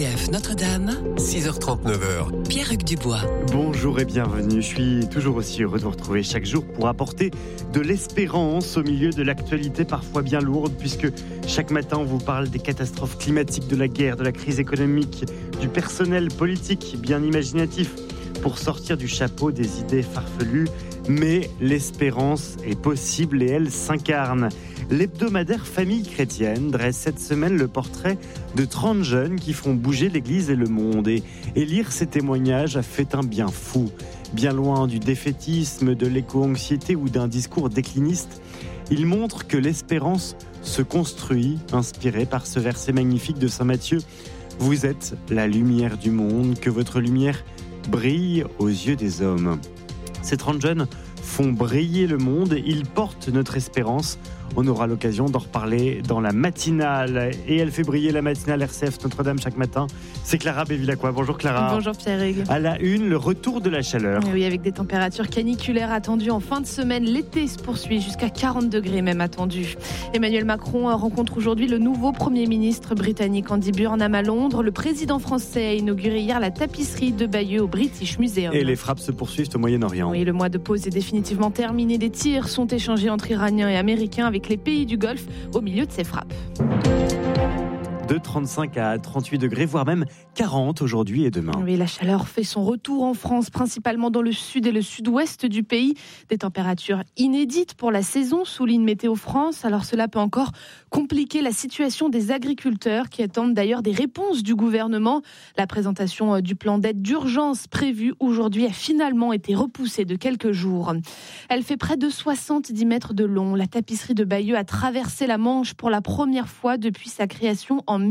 RCF Notre-Dame, 6h39. Pierre-Hugues Dubois. Bonjour et bienvenue. Je suis toujours aussi heureux de vous retrouver chaque jour pour apporter de l'espérance au milieu de l'actualité parfois bien lourde, puisque chaque matin on vous parle des catastrophes climatiques, de la guerre, de la crise économique, du personnel politique bien imaginatif pour sortir du chapeau des idées farfelues. Mais l'espérance est possible et elle s'incarne. L'hebdomadaire Famille chrétienne dresse cette semaine le portrait de 30 jeunes qui font bouger l'Église et le monde. Et lire ces témoignages a fait un bien fou. Bien loin du défaitisme, de l'éco-anxiété ou d'un discours décliniste, il montre que l'espérance se construit, inspiré par ce verset magnifique de Saint Matthieu. Vous êtes la lumière du monde, que votre lumière brille aux yeux des hommes. Ces 30 jeunes font briller le monde, ils portent notre espérance. On aura l'occasion d'en reparler dans la matinale. Et elle fait briller la matinale RCF Notre-Dame chaque matin. C'est Clara Bévilacqua. Bonjour Clara. Bonjour Pierre-Hugues. À la une, le retour de la chaleur. Oui, avec des températures caniculaires attendues en fin de semaine. L'été se poursuit jusqu'à 40 degrés même attendu. Emmanuel Macron rencontre aujourd'hui le nouveau Premier ministre britannique Andy Burnham à Londres. Le président français a inauguré hier la tapisserie de Bayeux au British Museum. Et les frappes se poursuivent au Moyen-Orient. Oui, le mois de pause est définitivement terminé. Des tirs sont échangés entre Iraniens et Américains avec les pays du Golfe au milieu de ces frappes. De 35 à 38 degrés, voire même 40 aujourd'hui et demain. Oui, la chaleur fait son retour en France, principalement dans le sud et le sud-ouest du pays. Des températures inédites pour la saison, souligne Météo France. Alors cela peut encore compliquer la situation des agriculteurs qui attendent d'ailleurs des réponses du gouvernement. La présentation du plan d'aide d'urgence prévu aujourd'hui a finalement été repoussée de quelques jours. Elle fait près de 70 mètres de long. La tapisserie de Bayeux a traversé la Manche pour la première fois depuis sa création en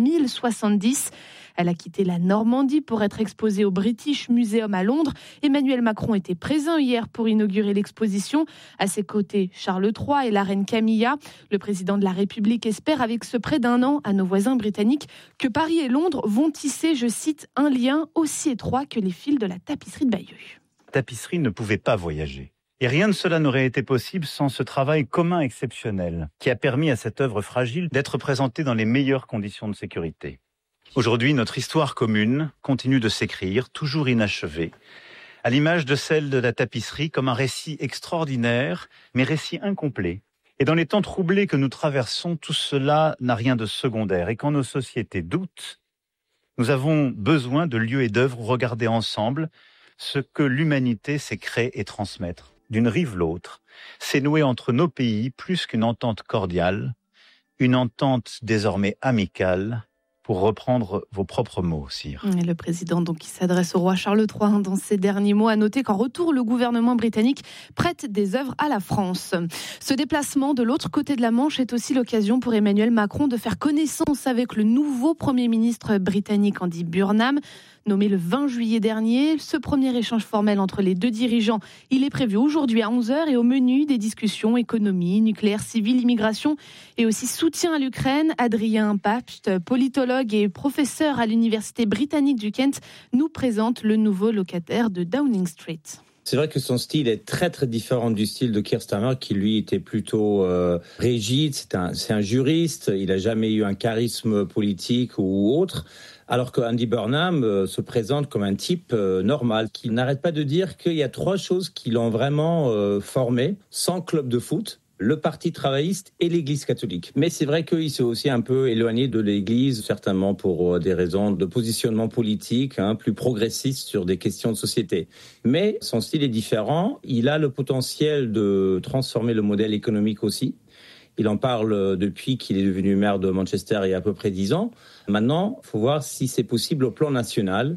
1070. Elle a quitté la Normandie pour être exposée au British Museum à Londres. Emmanuel Macron était présent hier pour inaugurer l'exposition. À ses côtés, Charles III et la reine Camilla. Le président de la République espère, avec ce près d'un an à nos voisins britanniques, que Paris et Londres vont tisser, je cite, un lien aussi étroit que les fils de la tapisserie de Bayeux. La tapisserie ne pouvait pas voyager. Et rien de cela n'aurait été possible sans ce travail commun exceptionnel qui a permis à cette œuvre fragile d'être présentée dans les meilleures conditions de sécurité. Aujourd'hui, notre histoire commune continue de s'écrire, toujours inachevée, à l'image de celle de la tapisserie comme un récit extraordinaire, mais récit incomplet. Et dans les temps troublés que nous traversons, tout cela n'a rien de secondaire. Et quand nos sociétés doutent, nous avons besoin de lieux et d'œuvres où regarder ensemble ce que l'humanité sait créer et transmettre. D'une rive l'autre, c'est noué entre nos pays plus qu'une entente cordiale, une entente désormais amicale, pour reprendre vos propres mots, sire. Et le président donc, qui s'adresse au roi Charles III dans ses derniers mots, a noté qu'en retour, le gouvernement britannique prête des œuvres à la France. Ce déplacement de l'autre côté de la Manche est aussi l'occasion pour Emmanuel Macron de faire connaissance avec le nouveau Premier ministre britannique Andy Burnham. Nommé le 20 juillet dernier, ce premier échange formel entre les deux dirigeants, il est prévu aujourd'hui à 11h et au menu des discussions économie, nucléaire, civil, immigration et aussi soutien à l'Ukraine. Adrien Pabst, politologue et professeur à l'université britannique du Kent, nous présente le nouveau locataire de Downing Street. C'est vrai que son style est très très différent du style de Keir Starmer qui lui était plutôt rigide, c'est un juriste, il n'a jamais eu un charisme politique ou autre. Alors que Andy Burnham se présente comme un type normal, qui n'arrête pas de dire qu'il y a 3 choses qui l'ont vraiment formé, sans club de foot, le Parti travailliste et l'Église catholique. Mais c'est vrai qu'il s'est aussi un peu éloigné de l'Église, certainement pour des raisons de positionnement politique, plus progressiste sur des questions de société. Mais son style est différent, il a le potentiel de transformer le modèle économique aussi. Il en parle depuis qu'il est devenu maire de Manchester il y a à peu près 10 ans. Maintenant, il faut voir si c'est possible au plan national.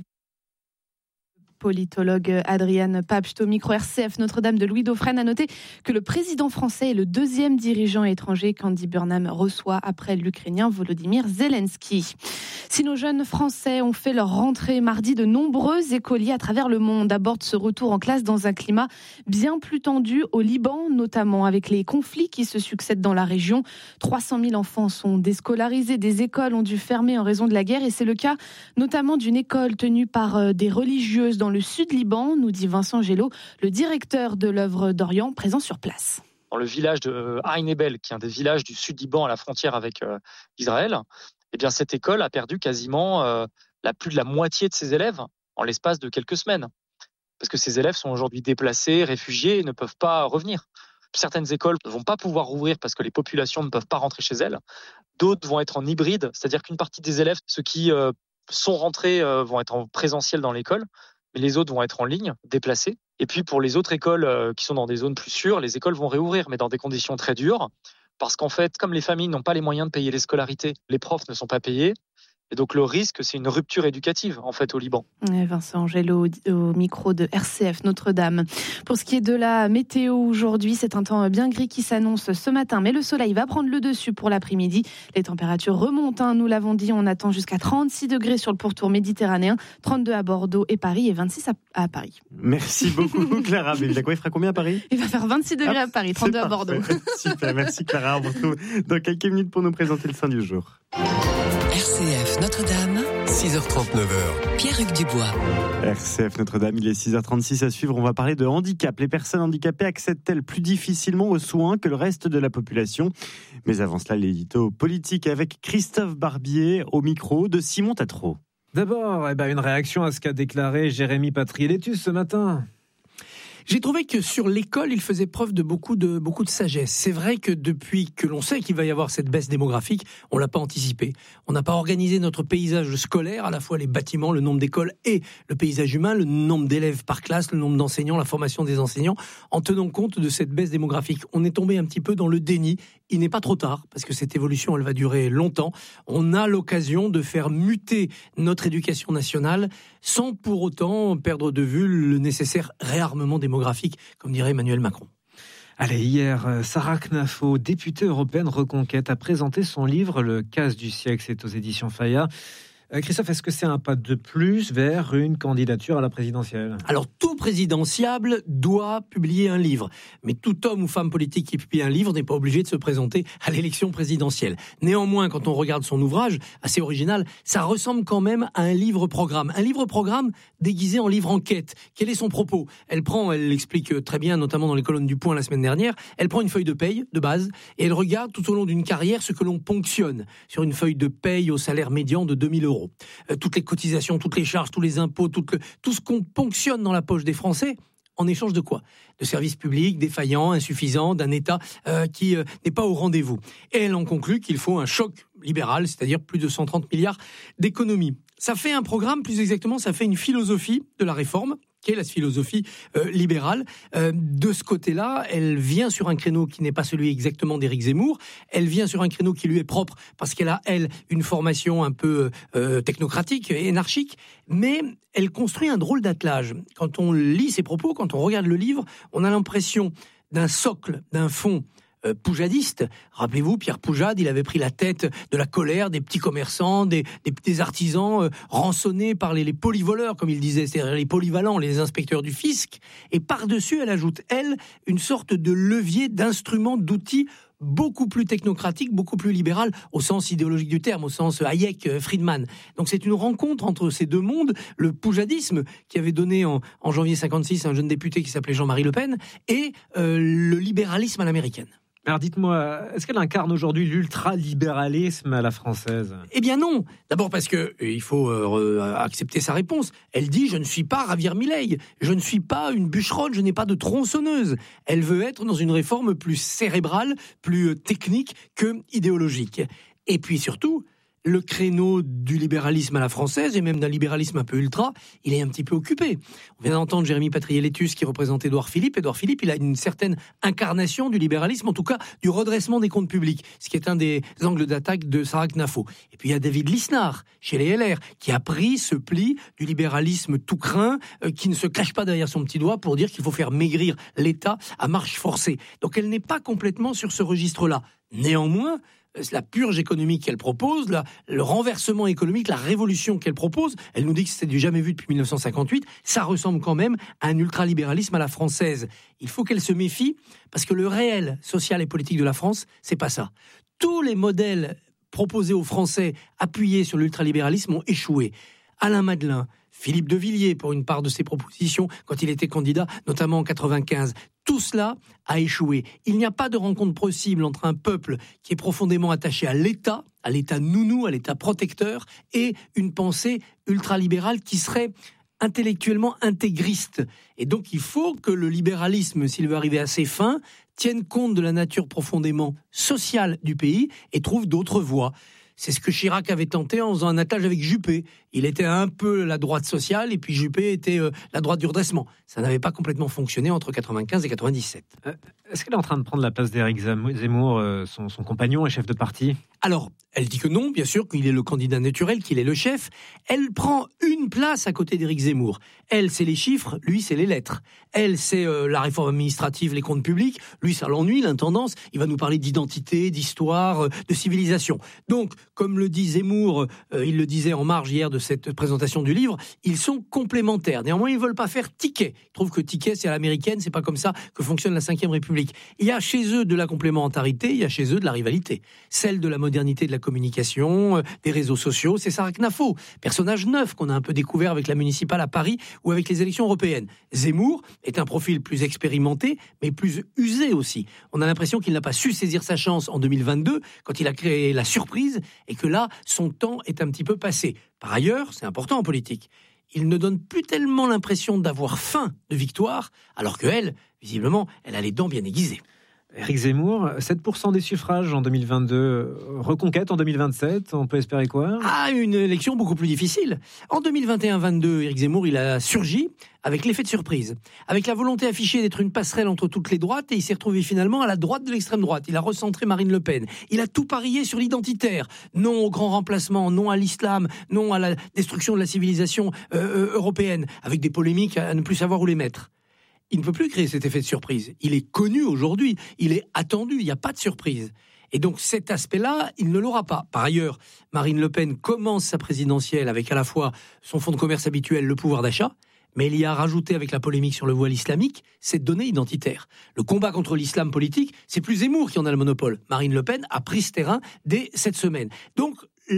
Politologue Adrian Pabst au micro RCF Notre-Dame de Louis Dauphren a noté que le président français est le 2e dirigeant étranger qu'Andy Burnham reçoit après l'Ukrainien Volodymyr Zelensky. Si nos jeunes Français ont fait leur rentrée mardi, de nombreux écoliers à travers le monde abordent ce retour en classe dans un climat bien plus tendu au Liban, notamment avec les conflits qui se succèdent dans la région. 300 000 enfants sont déscolarisés, des écoles ont dû fermer en raison de la guerre et c'est le cas notamment d'une école tenue par des religieuses dans le sud Liban, nous dit Vincent Gello, le directeur de l'œuvre d'Orient présent sur place. Dans le village de Ain Ebel, qui est un des villages du sud Liban à la frontière avec Israël, eh bien cette école a perdu quasiment plus de la moitié de ses élèves en l'espace de quelques semaines. Parce que ces élèves sont aujourd'hui déplacés, réfugiés et ne peuvent pas revenir. Certaines écoles ne vont pas pouvoir rouvrir parce que les populations ne peuvent pas rentrer chez elles. D'autres vont être en hybride, c'est-à-dire qu'une partie des élèves, ceux qui sont rentrés, vont être en présentiel dans l'école, mais les autres vont être en ligne, déplacés. Et puis pour les autres écoles qui sont dans des zones plus sûres, les écoles vont réouvrir, mais dans des conditions très dures. Parce qu'en fait, comme les familles n'ont pas les moyens de payer les scolarités, les profs ne sont pas payés. Et donc le risque, c'est une rupture éducative en fait au Liban. Vincent Angelo au micro de RCF Notre-Dame. Pour ce qui est de la météo aujourd'hui, c'est un temps bien gris qui s'annonce ce matin, mais le soleil va prendre le dessus pour l'après-midi. Les températures remontent, nous l'avons dit, on attend jusqu'à 36 degrés sur le pourtour méditerranéen, 32 à Bordeaux et Paris et 26 à Paris. Merci beaucoup Clara. Mais il fera combien à Paris ? Il va faire 26 degrés à Paris, 32 à Bordeaux. Super, merci Clara. On vous retrouve dans quelques minutes pour nous présenter le saint du jour. RCF Notre-Dame, 6h39. Pierre-Hugues Dubois. RCF Notre-Dame, il est 6h36 à suivre. On va parler de handicap. Les personnes handicapées accèdent-elles plus difficilement aux soins que le reste de la population ? Mais avant cela, l'édito politique avec Christophe Barbier au micro de Simon Tatro. D'abord, une réaction à ce qu'a déclaré Jérémy Patriélétus ce matin. J'ai trouvé que sur l'école, il faisait preuve de beaucoup de sagesse. C'est vrai que depuis que l'on sait qu'il va y avoir cette baisse démographique, on l'a pas anticipé. On n'a pas organisé notre paysage scolaire, à la fois les bâtiments, le nombre d'écoles et le paysage humain, le nombre d'élèves par classe, le nombre d'enseignants, la formation des enseignants, en tenant compte de cette baisse démographique. On est tombé un petit peu dans le déni. Il n'est pas trop tard, parce que cette évolution, elle va durer longtemps. On a l'occasion de faire muter notre éducation nationale sans pour autant perdre de vue le nécessaire réarmement démographique, comme dirait Emmanuel Macron. Allez, hier, Sarah Knafo, députée européenne Reconquête, a présenté son livre « Le casse du siècle », c'est aux éditions Fayard. Christophe, est-ce que c'est un pas de plus vers une candidature à la présidentielle ? Alors, tout présidentiable doit publier un livre. Mais tout homme ou femme politique qui publie un livre n'est pas obligé de se présenter à l'élection présidentielle. Néanmoins, quand on regarde son ouvrage, assez original, ça ressemble quand même à un livre-programme. Un livre-programme déguisé en livre-enquête. Quel est son propos ? Elle l'explique très bien, notamment dans les colonnes du Point la semaine dernière, elle prend une feuille de paye de base et elle regarde tout au long d'une carrière ce que l'on ponctionne sur une feuille de paye au salaire médian de 2 000 €. Toutes les cotisations, toutes les charges, tous les impôts, tout ce qu'on ponctionne dans la poche des Français, en échange de quoi ? De services publics défaillants, insuffisants, d'un État qui n'est pas au rendez-vous. Et elle en conclut qu'il faut un choc libéral, c'est-à-dire plus de 130 milliards d'économies. Ça fait un programme, plus exactement, ça fait une philosophie de la réforme, qui est la philosophie libérale. De ce côté-là, elle vient sur un créneau qui n'est pas celui exactement d'Éric Zemmour. Elle vient sur un créneau qui lui est propre parce qu'elle a, elle, une formation un peu technocratique, énarchique, mais elle construit un drôle d'attelage. Quand on lit ses propos, quand on regarde le livre, on a l'impression d'un socle, d'un fond poujadiste. Rappelez-vous, Pierre Poujade, il avait pris la tête de la colère des petits commerçants, des artisans rançonnés par les polyvoleurs, comme il disait, c'est-à-dire les polyvalents, les inspecteurs du fisc. Et par-dessus, elle ajoute, elle, une sorte de levier, d'instrument, d'outil beaucoup plus technocratique, beaucoup plus libéral, au sens idéologique du terme, au sens Hayek, Friedman. Donc c'est une rencontre entre ces deux mondes, le poujadisme, qui avait donné en janvier 56 un jeune député qui s'appelait Jean-Marie Le Pen, et le libéralisme à l'américaine. Alors dites-moi, est-ce qu'elle incarne aujourd'hui l'ultralibéralisme à la française ? Eh bien non. D'abord parce que il faut accepter sa réponse. Elle dit « Je ne suis pas Javier Milei, je ne suis pas une bûcheronne, je n'ai pas de tronçonneuse ». Elle veut être dans une réforme plus cérébrale, plus technique que idéologique. Et puis surtout, le créneau du libéralisme à la française, et même d'un libéralisme un peu ultra, il est un petit peu occupé. On vient d'entendre Jérémy Patriélétus qui représente Édouard Philippe. Édouard Philippe, il a une certaine incarnation du libéralisme, en tout cas du redressement des comptes publics, ce qui est un des angles d'attaque de Sarah Knafo. Et puis il y a David Lisnard, chez les LR, qui a pris ce pli du libéralisme tout craint, qui ne se cache pas derrière son petit doigt pour dire qu'il faut faire maigrir l'État à marche forcée. Donc elle n'est pas complètement sur ce registre-là. Néanmoins, la purge économique qu'elle propose, le renversement économique, la révolution qu'elle propose, elle nous dit que c'est du jamais vu depuis 1958, ça ressemble quand même à un ultralibéralisme à la française. Il faut qu'elle se méfie, parce que le réel social et politique de la France, c'est pas ça. Tous les modèles proposés aux Français, appuyés sur l'ultralibéralisme, ont échoué. Alain Madelin, Philippe de Villiers, pour une part de ses propositions, quand il était candidat, notamment en 95. Tout cela a échoué. Il n'y a pas de rencontre possible entre un peuple qui est profondément attaché à l'État, à l'État nounou, à l'État protecteur, et une pensée ultralibérale qui serait intellectuellement intégriste. Et donc il faut que le libéralisme, s'il veut arriver à ses fins, tienne compte de la nature profondément sociale du pays et trouve d'autres voies. C'est ce que Chirac avait tenté en faisant un attelage avec Juppé. Il était un peu la droite sociale et puis Juppé était la droite du redressement. Ça n'avait pas complètement fonctionné entre 95 et 97. Est-ce qu'elle est en train de prendre la place d'Éric Zemmour, son compagnon et chef de parti ? Alors, elle dit que non, bien sûr, qu'il est le candidat naturel, qu'il est le chef. Elle prend une place à côté d'Éric Zemmour. Elle, c'est les chiffres, lui, c'est les lettres. Elle, c'est la réforme administrative, les comptes publics. Lui, ça l'ennuie, l'intendance. Il va nous parler d'identité, d'histoire, de civilisation. Donc, comme le dit Zemmour, il le disait en marge hier de cette présentation du livre, ils sont complémentaires. Néanmoins, ils ne veulent pas faire ticket. Ils trouvent que ticket, c'est à l'américaine, c'est pas comme ça que fonctionne la Ve République. Il y a chez eux de la complémentarité, il y a chez eux de la rivalité. Celle de la modernité de la communication, des réseaux sociaux, c'est Sarah Knafo, personnage neuf qu'on a un peu découvert avec la municipale à Paris ou avec les élections européennes. Zemmour est un profil plus expérimenté, mais plus usé aussi. On a l'impression qu'il n'a pas su saisir sa chance en 2022, quand il a créé la surprise, et que là, son temps est un petit peu passé. Par ailleurs, c'est important en politique, il ne donne plus tellement l'impression d'avoir faim de victoire, alors qu'elle, visiblement, elle a les dents bien aiguisées. Éric Zemmour, 7% des suffrages en 2022, reconquête en 2027, on peut espérer quoi ? Une élection beaucoup plus difficile. En 2021-22, Éric Zemmour, il a surgi avec l'effet de surprise, avec la volonté affichée d'être une passerelle entre toutes les droites, et il s'est retrouvé finalement à la droite de l'extrême droite. Il a recentré Marine Le Pen. Il a tout parié sur l'identitaire. Non au grand remplacement, non à l'islam, non à la destruction de la civilisation européenne, avec des polémiques à ne plus savoir où les mettre. Il ne peut plus créer cet effet de surprise. Il est connu aujourd'hui, il est attendu, il n'y a pas de surprise. Et donc cet aspect-là, il ne l'aura pas. Par ailleurs, Marine Le Pen commence sa présidentielle avec à la fois son fonds de commerce habituel, le pouvoir d'achat, mais il y a rajouté avec la polémique sur le voile islamique cette donnée identitaire. Le combat contre l'islam politique, c'est plus Zemmour qui en a le monopole. Marine Le Pen a pris ce terrain dès cette semaine. Donc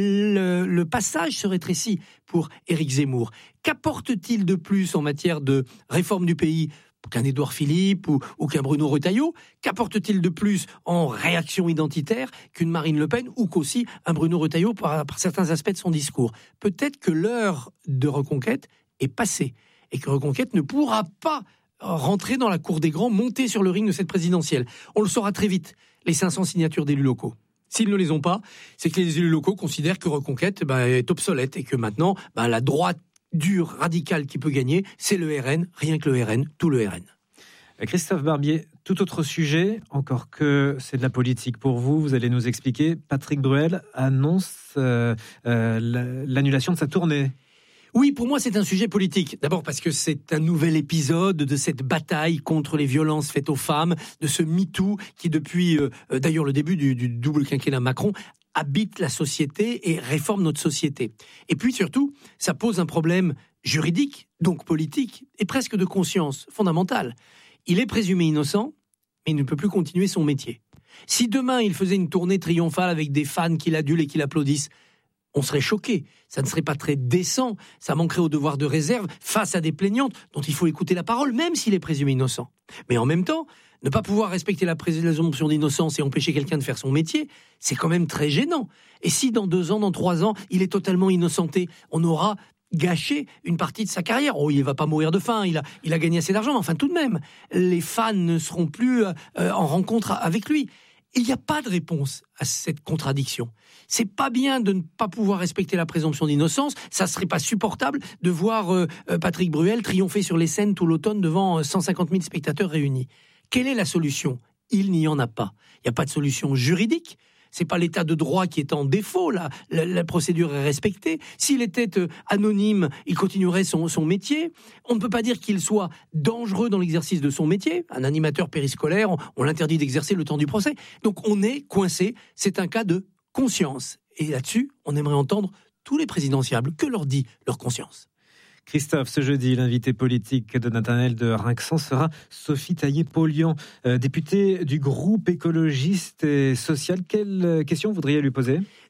le passage se rétrécit pour Éric Zemmour. Qu'apporte-t-il de plus en matière de réforme du pays qu'un Édouard Philippe ou qu'un Bruno Retailleau? Qu'apporte-t-il de plus en réaction identitaire qu'une Marine Le Pen ou qu'aussi un Bruno Retailleau par certains aspects de son discours? Peut-être que l'heure de Reconquête est passée et que Reconquête ne pourra pas rentrer dans la cour des grands, monter sur le ring de cette présidentielle. On le saura très vite, les 500 signatures d'élus locaux. S'ils ne les ont pas, c'est que les élus locaux considèrent que Reconquête est obsolète et que maintenant, la droite dure, radicale qui peut gagner, c'est le RN, rien que le RN, tout le RN. Christophe Barbier, tout autre sujet, encore que c'est de la politique pour vous, vous allez nous expliquer. Patrick Bruel annonce l'annulation de sa tournée. Oui, pour moi, c'est un sujet politique. D'abord parce que c'est un nouvel épisode de cette bataille contre les violences faites aux femmes, de ce MeToo qui, depuis d'ailleurs le début du double quinquennat Macron, habite la société et réforme notre société. Et puis surtout, ça pose un problème juridique, donc politique, et presque de conscience fondamentale. Il est présumé innocent, mais il ne peut plus continuer son métier. Si demain il faisait une tournée triomphale avec des fans qui l'adulent et qui l'applaudissent, on serait choqué. Ça ne serait pas très décent. Ça manquerait au devoir de réserve face à des plaignantes dont il faut écouter la parole, même s'il est présumé innocent. Mais en même temps, ne pas pouvoir respecter la présomption d'innocence et empêcher quelqu'un de faire son métier, c'est quand même très gênant. Et si dans 2 ans, dans 3 ans, il est totalement innocenté, on aura gâché une partie de sa carrière. Oh, il va pas mourir de faim, il a gagné assez d'argent, mais enfin tout de même, les fans ne seront plus en rencontre avec lui. Il n'y a pas de réponse à cette contradiction. C'est pas bien de ne pas pouvoir respecter la présomption d'innocence. Ça serait pas supportable de voir Patrick Bruel triompher sur les scènes tout l'automne devant 150 000 spectateurs réunis. Quelle est la solution? Il n'y en a pas. Il n'y a pas de solution juridique. C'est pas l'état de droit qui est en défaut, là. La procédure est respectée. S'il était anonyme, il continuerait son métier. On ne peut pas dire qu'il soit dangereux dans l'exercice de son métier. Un animateur périscolaire, on l'interdit d'exercer le temps du procès. Donc on est coincé. C'est un cas de conscience. Et là-dessus, on aimerait entendre tous les présidentiables. Que leur dit leur conscience? Christophe, ce jeudi, l'invité politique de Nathanaël de Rinxan sera Sophie Taillé-Polian, députée du groupe écologiste et social. Quelle question voudriez lui poser?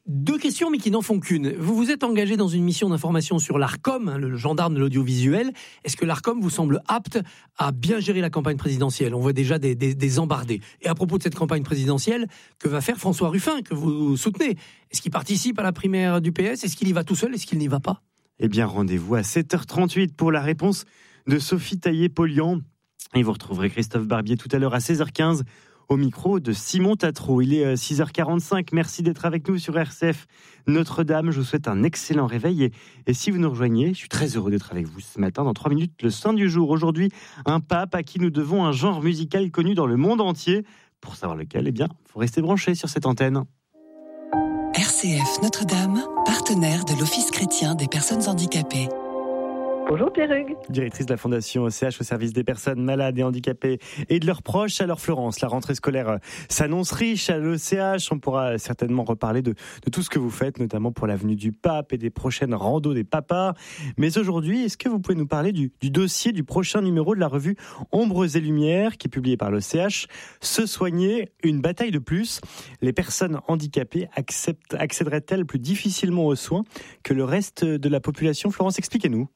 Deux questions, mais qui n'en font qu'une. Vous vous êtes engagé dans une mission d'information sur l'Arcom, le gendarme de l'audiovisuel. Est-ce que l'Arcom vous semble apte à bien gérer la campagne présidentielle ? On voit déjà des embardés. Et à propos de cette campagne présidentielle, que va faire François Ruffin, que vous soutenez ? Est-ce qu'il participe à la primaire du PS ? Est-ce qu'il y va tout seul ? Est-ce qu'il n'y va pas ? Eh bien, rendez-vous à 7h38 pour la réponse de Sophie Taillé-Polian. Et vous retrouverez Christophe Barbier tout à l'heure à 16h15. Au micro de Simon Tatro. Il est 6h45. Merci d'être avec nous sur RCF Notre-Dame. Je vous souhaite un excellent réveil. Et si vous nous rejoignez, je suis très heureux d'être avec vous ce matin. Dans 3 minutes, le saint du jour. Aujourd'hui, un pape à qui nous devons un genre musical connu dans le monde entier. Pour savoir lequel, eh bien, il faut rester branché sur cette antenne. RCF Notre-Dame, partenaire de l'Office chrétien des personnes handicapées. Bonjour Pierre Hugues. Directrice de la Fondation OCH au service des personnes malades et handicapées et de leurs proches. Alors Florence, la rentrée scolaire s'annonce riche à l'OCH. On pourra certainement reparler de tout ce que vous faites, notamment pour la venue du pape et des prochaines randos des papas. Mais aujourd'hui, est-ce que vous pouvez nous parler du dossier du prochain numéro de la revue Ombres et Lumières, qui est publié par l'OCH, Se soigner, une bataille de plus. Les personnes handicapées accéderaient-elles plus difficilement aux soins que le reste de la population ? Florence, expliquez-nous.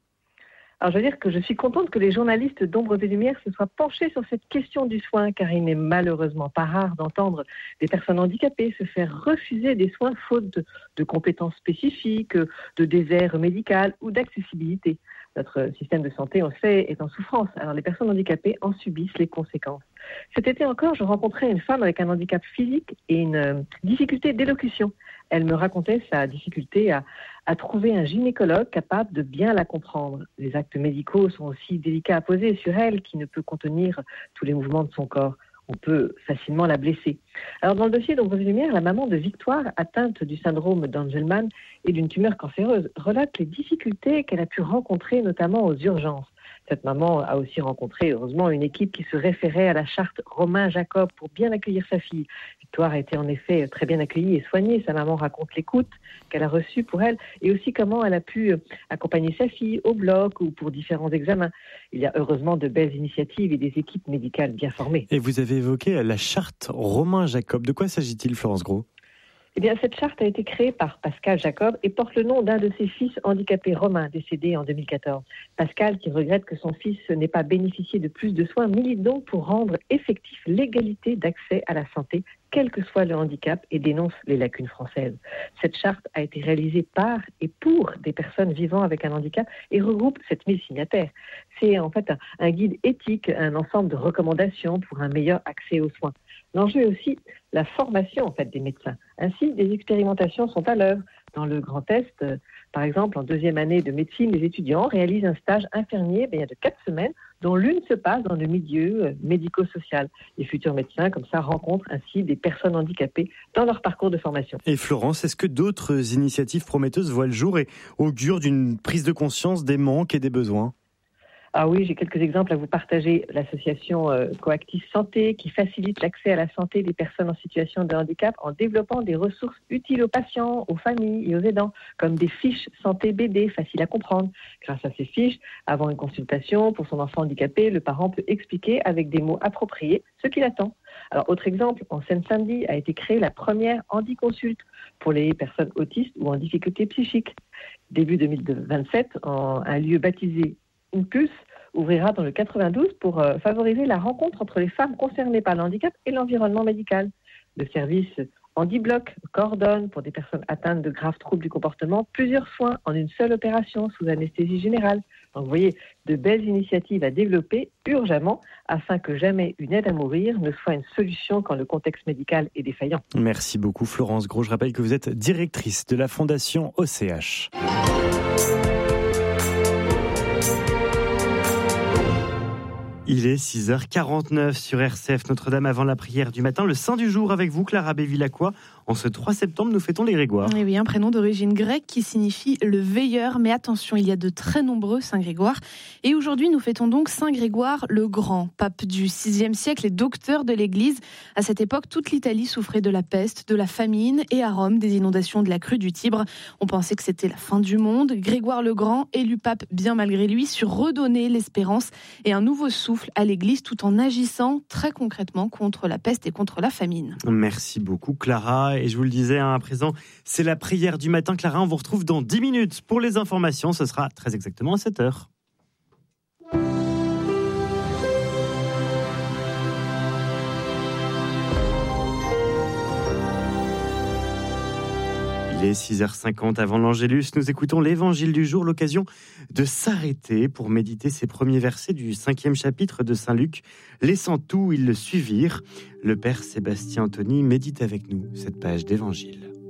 Alors je veux dire que je suis contente que les journalistes d'Ombres et Lumières se soient penchés sur cette question du soin, car il n'est malheureusement pas rare d'entendre des personnes handicapées se faire refuser des soins faute de compétences spécifiques, de désert médical ou d'accessibilité. Notre système de santé, on le sait, est en souffrance. Alors les personnes handicapées en subissent les conséquences. Cet été encore, je rencontrais une femme avec un handicap physique et une difficulté d'élocution. Elle me racontait sa difficulté à trouver un gynécologue capable de bien la comprendre. Les actes médicaux sont aussi délicats à poser sur elle, qui ne peut contenir tous les mouvements de son corps. On peut facilement la blesser. Alors dans le dossier d'Ombres et Lumières, la maman de Victoire, atteinte du syndrome d'Angelman et d'une tumeur cancéreuse, relate les difficultés qu'elle a pu rencontrer, notamment aux urgences. Cette maman a aussi rencontré, heureusement, une équipe qui se référait à la charte Romain-Jacob pour bien accueillir sa fille. Victoire a été en effet très bien accueillie et soignée. Sa maman raconte l'écoute qu'elle a reçue pour elle et aussi comment elle a pu accompagner sa fille au bloc ou pour différents examens. Il y a heureusement de belles initiatives et des équipes médicales bien formées. Et vous avez évoqué la charte Romain-Jacob. De quoi s'agit-il, Florence Gros ? Eh bien, cette charte a été créée par Pascal Jacob et porte le nom d'un de ses fils handicapés romains, décédé en 2014. Pascal, qui regrette que son fils n'ait pas bénéficié de plus de soins, milite donc pour rendre effectif l'égalité d'accès à la santé, quel que soit le handicap, et dénonce les lacunes françaises. Cette charte a été réalisée par et pour des personnes vivant avec un handicap et regroupe 7000 signataires. C'est en fait un guide éthique, un ensemble de recommandations pour un meilleur accès aux soins. L'enjeu est aussi la formation des médecins. Ainsi, des expérimentations sont à l'œuvre. Dans le Grand Est, par exemple, en 2e année de médecine, les étudiants réalisent un stage infirmier de 4 semaines, dont l'une se passe dans le milieu médico-social. Les futurs médecins, comme ça, rencontrent ainsi des personnes handicapées dans leur parcours de formation. Et Florence, est-ce que d'autres initiatives prometteuses voient le jour et augurent d'une prise de conscience des manques et des besoins ? Ah oui, j'ai quelques exemples à vous partager. L'association Coactis Santé qui facilite l'accès à la santé des personnes en situation de handicap en développant des ressources utiles aux patients, aux familles et aux aidants, comme des fiches santé BD faciles à comprendre. Grâce à ces fiches, avant une consultation pour son enfant handicapé, le parent peut expliquer avec des mots appropriés ce qu'il attend. Alors, autre exemple, en Seine-Saint-Denis a été créée la première handiconsulte pour les personnes autistes ou en difficulté psychique. Début 2027, un lieu baptisé Une Puce ouvrira dans le 92 pour favoriser la rencontre entre les femmes concernées par le handicap et l'environnement médical. Le service HandiBloc coordonne pour des personnes atteintes de graves troubles du comportement plusieurs soins en une seule opération sous anesthésie générale. Donc vous voyez, de belles initiatives à développer urgemment afin que jamais une aide à mourir ne soit une solution quand le contexte médical est défaillant. Merci beaucoup Florence Gros. Je rappelle que vous êtes directrice de la Fondation OCH. Il est 6h49 sur RCF Notre-Dame avant la prière du matin. Le saint du jour avec vous, Clara Bévilacqua. En ce 3 septembre, nous fêtons les Grégoire. Et oui, un prénom d'origine grecque qui signifie le veilleur. Mais attention, il y a de très nombreux Saint Grégoire. Et aujourd'hui, nous fêtons donc Saint Grégoire le Grand, pape du VIe siècle et docteur de l'Église. À cette époque, toute l'Italie souffrait de la peste, de la famine et à Rome, des inondations de la crue du Tibre. On pensait que c'était la fin du monde. Grégoire le Grand, élu pape bien malgré lui, sut redonner l'espérance et un nouveau souffle à l'Église tout en agissant très concrètement contre la peste et contre la famine. Merci beaucoup, Clara. Clara, et je vous le disais à présent, c'est la prière du matin. Clara, on vous retrouve dans 10 minutes pour les informations. Ce sera très exactement à 7h. Il est 6h50 avant l'Angélus. Nous écoutons l'évangile du jour, l'occasion de s'arrêter pour méditer ces premiers versets du 5e chapitre de Saint Luc. Laissant tout, ils le suivirent. Le père Sébastien Anthony médite avec nous cette page d'évangile.